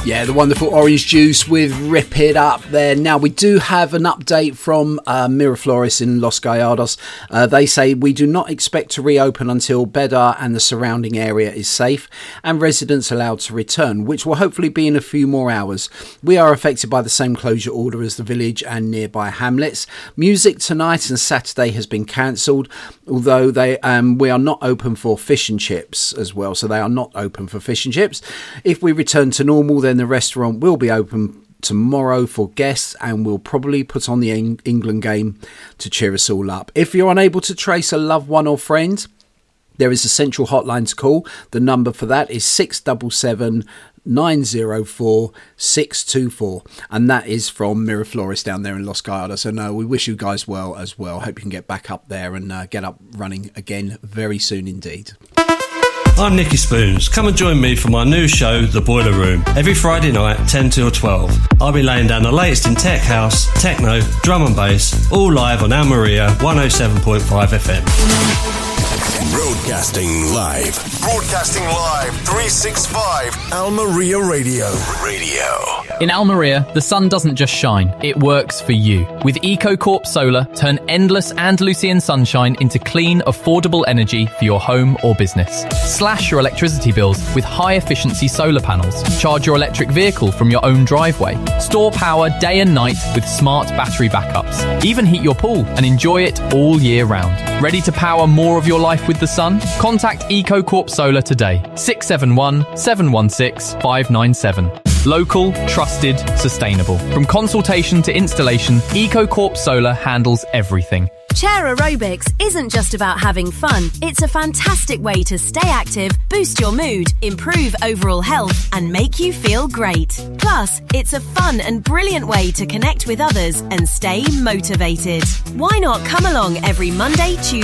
Yeah, the wonderful Orange Juice with Rip It Up there. Now, we do have an update from Miraflores in Los Gallardos. They say we do not expect to reopen until Beda and the surrounding area is safe and residents allowed to return, which will hopefully be in a few more hours. We are affected by the same closure order as the village and nearby hamlets. Music tonight and Saturday has been cancelled, although we are not open for fish and chips as well, so they are not open for fish and chips. If we return to normal, then the restaurant will be open tomorrow for guests and we'll probably put on the England game to cheer us all up. If you're unable to trace a loved one or friend, there is a central hotline to call. The number for that is 677 904 624, and that is from Miraflores down there in Los Gallardos. So no, we wish you guys well as well. Hope you can get back up there and get up running again very soon indeed. I'm Nicky Spoons. Come and join me for my new show, The Boiler Room, every Friday night, 10 till 12. I'll be laying down the latest in tech house, techno, drum and bass, all live on Almeria 107.5 FM. Broadcasting live, 365 Almeria Radio. In Almeria, the sun doesn't just shine, it works for you. With EcoCorp Solar, turn endless Andalusian sunshine into clean, affordable energy for your home or business. Slash your electricity bills with high-efficiency solar panels. Charge your electric vehicle from your own driveway. Store power day and night with smart battery backups. Even heat your pool and enjoy it all year round. Ready to power more of your life with the sun? Contact EcoCorp Solar today. 671 716 597. Local, trusted, sustainable. From consultation to installation, EcoCorp Solar handles everything. Chair aerobics isn't just about having fun. It's a fantastic way to stay active, boost your mood, improve overall health, and make you feel great. Plus, it's a fun and brilliant way to connect with others and stay motivated. Why not come along every Monday, Tuesday,